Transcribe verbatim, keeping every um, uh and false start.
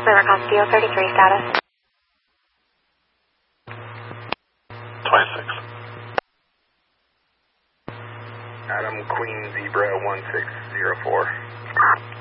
River Consteel thirty-three status. twenty-six. Adam Queen Zebra one six zero four.